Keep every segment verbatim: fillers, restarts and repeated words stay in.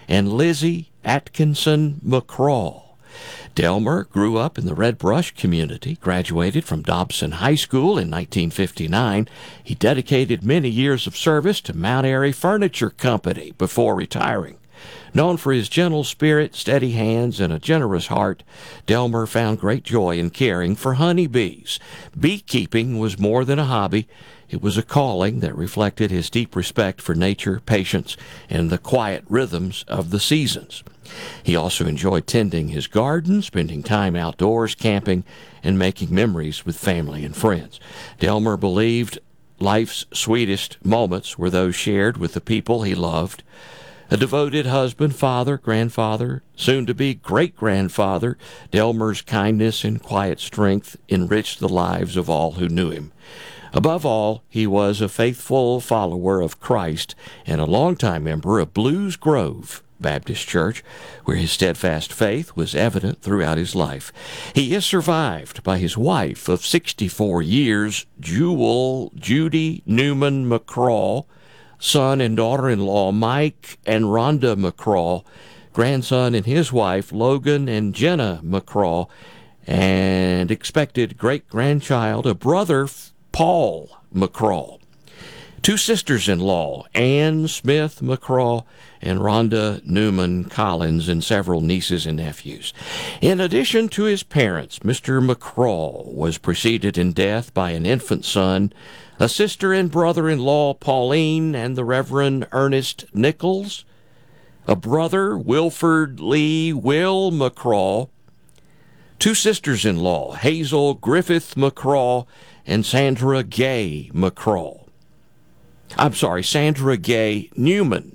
and Lizzie Atkinson McCraw. Delmer grew up in the Red Brush community, graduated from Dobson High School in nineteen fifty-nine. He dedicated many years of service to Mount Airy Furniture Company before retiring. Known for his gentle spirit, steady hands, and a generous heart, Delmer found great joy in caring for honeybees. Beekeeping was more than a hobby. It was a calling that reflected his deep respect for nature, patience, and the quiet rhythms of the seasons. He also enjoyed tending his garden, spending time outdoors, camping, and making memories with family and friends. Delmer believed life's sweetest moments were those shared with the people he loved. A devoted husband, father, grandfather, soon-to-be great-grandfather, Delmer's kindness and quiet strength enriched the lives of all who knew him. Above all, he was a faithful follower of Christ and a longtime member of Blues Grove Baptist Church, where his steadfast faith was evident throughout his life. He is survived by his wife of sixty-four years, Jewel Judy Newman McCraw, son and daughter-in-law Mike and Rhonda McCraw, grandson and his wife Logan and Jenna McCraw, and expected great-grandchild, a brother Paul McCraw. Two sisters-in-law, Ann Smith McCraw and Rhonda Newman Collins, and several nieces and nephews. In addition to his parents, Mister McCraw was preceded in death by an infant son, a sister and brother-in-law, Pauline and the Reverend Ernest Nichols, a brother, Wilford Lee Will McCraw, two sisters-in-law, Hazel Griffith McCraw and Sandra Gay McCraw. I'm sorry, Sandra Gay Newman.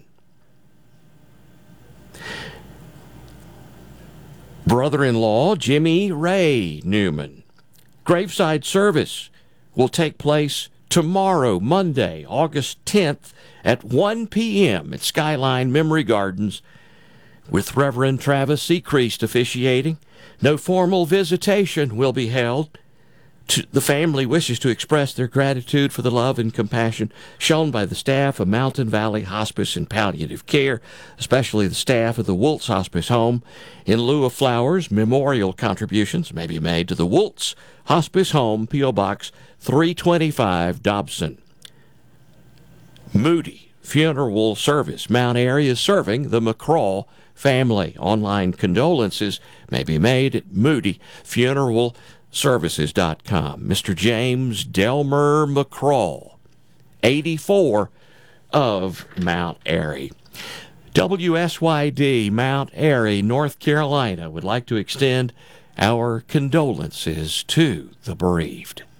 Brother-in-law, Jimmy Ray Newman. Graveside service will take place tomorrow, Monday, August tenth at one p.m. at Skyline Memory Gardens, with Reverend Travis Sechrist officiating. No formal visitation will be held. The family wishes to express their gratitude for the love and compassion shown by the staff of Mountain Valley Hospice and Palliative Care, especially the staff of the Woltz Hospice Home. In lieu of flowers, memorial contributions may be made to the Woltz Hospice Home, P O. Box three twenty-five, Dobson. Moody Funeral Service, Mount Airy, is serving the McCraw family. Online condolences may be made at Moody Funeral Services dot com. Mister James Delmer McCraw, eighty-four, of Mount Airy. W S Y D, Mount Airy, North Carolina, would like to extend our condolences to the bereaved.